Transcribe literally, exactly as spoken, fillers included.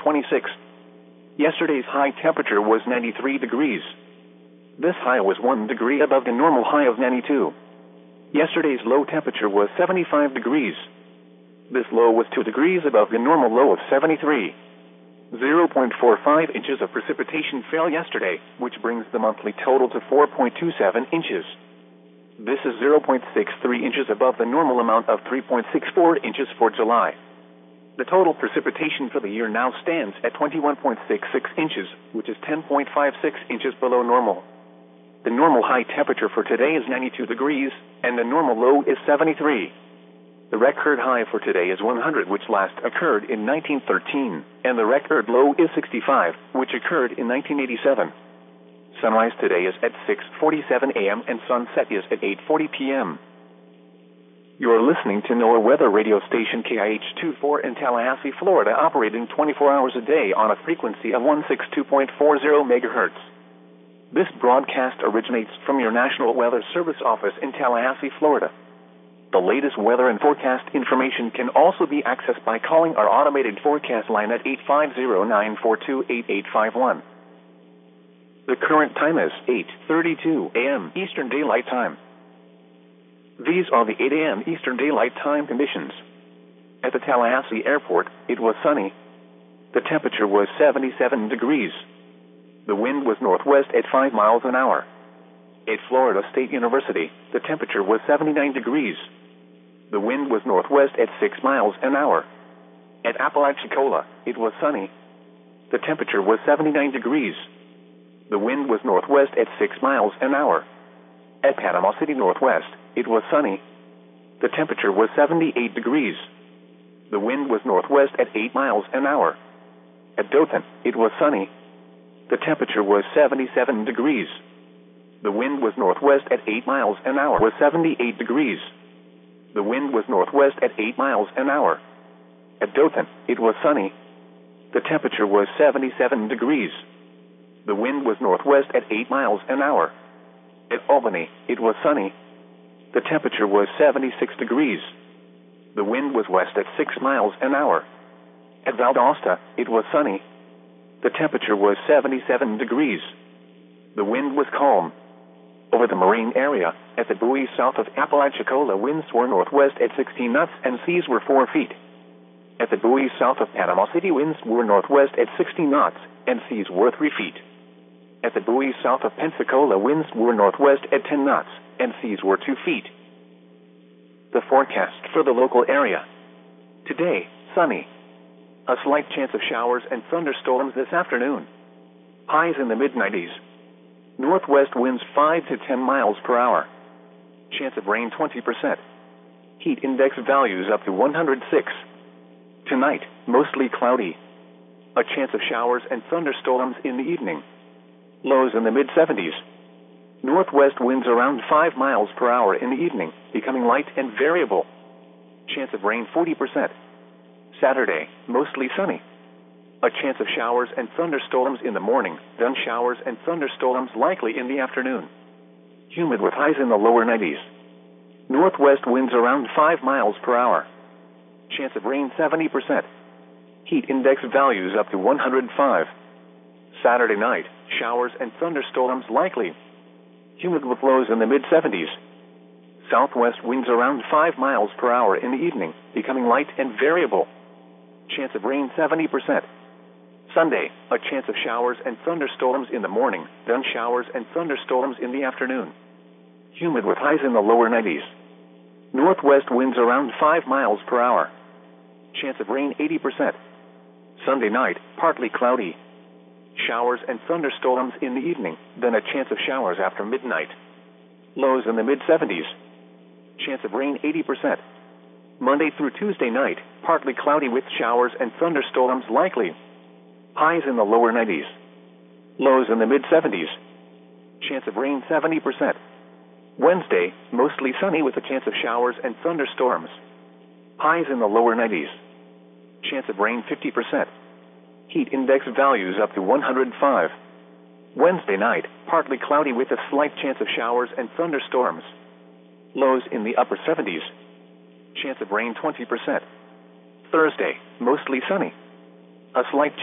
twenty-six. Yesterday's high temperature was ninety-three degrees. This high was one degree above the normal high of ninety-two. Yesterday's low temperature was seventy-five degrees. This low was two degrees above the normal low of seventy-three. zero point four five inches of precipitation fell yesterday, which brings the monthly total to four point two seven inches. This is zero point six three inches above the normal amount of three point six four inches for July. The total precipitation for the year now stands at twenty-one point six six inches, which is ten point five six inches below normal. The normal high temperature for today is ninety-two degrees, and the normal low is seventy-three. The record high for today is one hundred, which last occurred in nineteen thirteen, and the record low is sixty-five, which occurred in nineteen eighty-seven. Sunrise today is at six forty-seven a m and sunset is at eight forty p m You're listening to NOAA Weather Radio Station K I H twenty-four in Tallahassee, Florida, operating twenty-four hours a day on a frequency of one sixty-two point four zero megahertz. This broadcast originates from your National Weather Service office in Tallahassee, Florida. The latest weather and forecast information can also be accessed by calling our automated forecast line at eight five zero, nine four two, eight eight five one. The current time is eight thirty-two a m Eastern Daylight Time. These are the eight a m Eastern Daylight Time conditions. At the Tallahassee Airport, it was sunny. The temperature was seventy-seven degrees. The wind was northwest at five miles an hour. At Florida State University, the temperature was seventy-nine degrees. The wind was northwest at six miles an hour. At Apalachicola, it was sunny. The temperature was seventy-nine degrees. The wind was northwest at six miles an hour. At Panama City Northwest, it was sunny. The temperature was seventy-eight degrees. The wind was northwest at eight miles an hour. At Dothan, it was sunny. The temperature was seventy-seven degrees. The wind was northwest at eight miles an hour. Was seventy-eight degrees. The wind was northwest at eight miles an hour. At Dothan, it was sunny. The temperature was seventy-seven degrees. The wind was northwest at eight miles an hour. At Albany, it was sunny. The temperature was seventy-six degrees. The wind was west at six miles an hour. At Valdosta, it was sunny. The temperature was seventy-seven degrees. The wind was calm. Over the marine area, at the buoys south of Apalachicola, winds were northwest at sixteen knots and seas were four feet. At the buoys south of Panama City, winds were northwest at sixteen knots and seas were three feet. At the buoys south of Pensacola, winds were northwest at ten knots and seas were two feet. The forecast for the local area. Today, sunny. A slight chance of showers and thunderstorms this afternoon. Highs in the mid nineties. Northwest winds five to ten miles per hour. Chance of rain twenty percent. Heat index values up to one hundred six. Tonight, mostly cloudy. A chance of showers and thunderstorms in the evening. Lows in the mid seventies. Northwest winds around five miles per hour in the evening, becoming light and variable. Chance of rain forty percent. Saturday, mostly sunny. A chance of showers and thunderstorms in the morning, then showers and thunderstorms likely in the afternoon. Humid with highs in the lower nineties. Northwest winds around five miles per hour. Chance of rain seventy percent. Heat index values up to one hundred five. Saturday night, showers and thunderstorms likely. Humid with lows in the mid seventies. Southwest winds around five miles per hour in the evening, becoming light and variable. Chance of rain seventy percent. Sunday, a chance of showers and thunderstorms in the morning, then showers and thunderstorms in the afternoon. Humid with highs in the lower nineties. Northwest winds around five miles per hour. Chance of rain eighty percent. Sunday night, partly cloudy. Showers and thunderstorms in the evening, then a chance of showers after midnight. Lows in the mid seventies. Chance of rain eighty percent. Monday through Tuesday night, partly cloudy with showers and thunderstorms likely. Highs in the lower nineties. Lows in the mid seventies. Chance of rain seventy percent. Wednesday, mostly sunny with a chance of showers and thunderstorms. Highs in the lower nineties. Chance of rain fifty percent. Heat index values up to one hundred five. Wednesday night, partly cloudy with a slight chance of showers and thunderstorms. Lows in the upper seventies. Chance of rain twenty percent. Thursday, mostly sunny. A slight